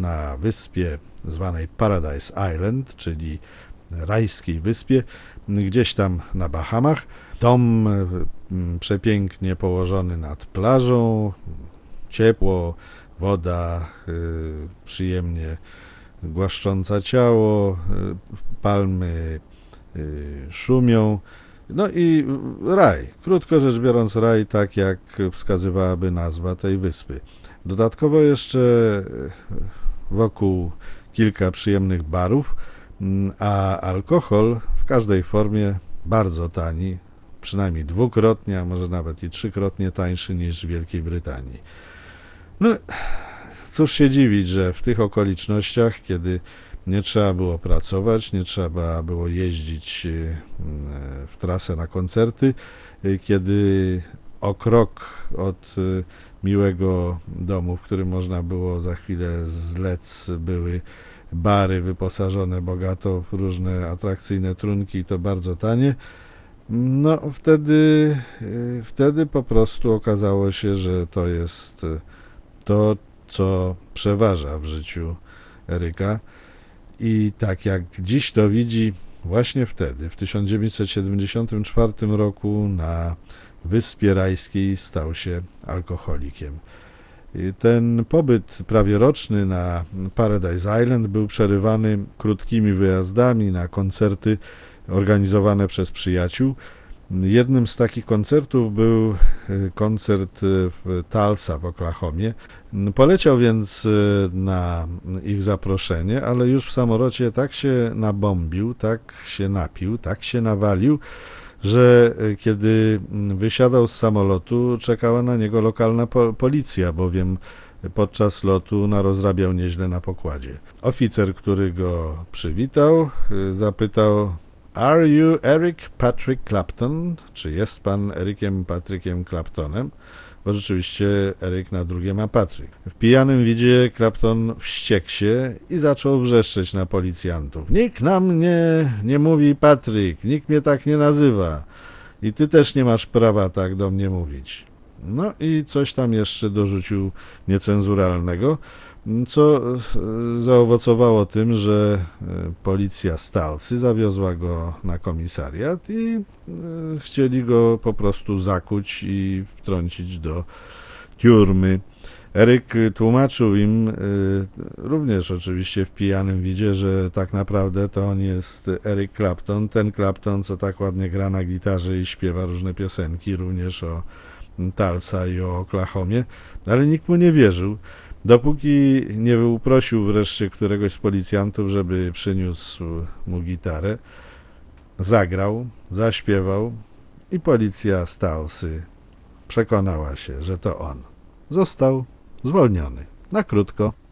na wyspie zwanej Paradise Island, czyli rajskiej wyspie, gdzieś tam na Bahamach. Dom przepięknie położony nad plażą, ciepło, woda przyjemnie głaszcząca ciało, palmy szumią. No i raj, krótko rzecz biorąc raj, tak jak wskazywałaby nazwa tej wyspy. Dodatkowo jeszcze wokół kilka przyjemnych barów, a alkohol w każdej formie bardzo tani, przynajmniej dwukrotnie, a może nawet i trzykrotnie tańszy niż w Wielkiej Brytanii. No, cóż się dziwić, że w tych okolicznościach, kiedy nie trzeba było pracować, nie trzeba było jeździć w trasę na koncerty, kiedy o krok od miłego domu, w którym można było za chwilę zlec, były bary wyposażone bogato w różne atrakcyjne trunki, to bardzo tanie. No wtedy po prostu okazało się, że to jest to, co przeważa w życiu Eryka. I tak jak dziś to widzi, właśnie wtedy, w 1974 roku na Wyspie Rajskiej stał się alkoholikiem. Ten pobyt prawie roczny na Paradise Island był przerywany krótkimi wyjazdami na koncerty organizowane przez przyjaciół. Jednym z takich koncertów był koncert w Tulsa w Oklahomie. Poleciał więc na ich zaproszenie, ale już w samolocie tak się nabombił, tak się napił, tak się nawalił, że kiedy wysiadał z samolotu, czekała na niego lokalna policja, bowiem podczas lotu narozrabiał nieźle na pokładzie. Oficer, który go przywitał, zapytał: "Are you Eric Patrick Clapton?" Czy jest pan Ericiem Patrickiem Claptonem? Bo rzeczywiście Eric na drugie ma Patrick. W pijanym widzie Clapton wściekł się i zaczął wrzeszczeć na policjantów: "Nikt na mnie nie mówi Patrick, nikt mnie tak nie nazywa i ty też nie masz prawa tak do mnie mówić." No i coś tam jeszcze dorzucił niecenzuralnego, co zaowocowało tym, że policja z Tulsy zawiozła go na komisariat i chcieli go po prostu zakuć i wtrącić do tiurmy. Eryk tłumaczył im, również oczywiście w pijanym widzie, że tak naprawdę to on jest Eric Clapton, ten Clapton, co tak ładnie gra na gitarze i śpiewa różne piosenki, również o Tulsa i o Oklahomie, ale nikt mu nie wierzył, dopóki nie uprosił wreszcie któregoś z policjantów, żeby przyniósł mu gitarę, zagrał, zaśpiewał i policja z Tulsy przekonała się, że to on. Został zwolniony na krótko.